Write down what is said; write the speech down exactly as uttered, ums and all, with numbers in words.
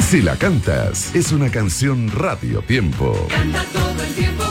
Si la cantas, es una canción Radio Tiempo. Canta todo el tiempo.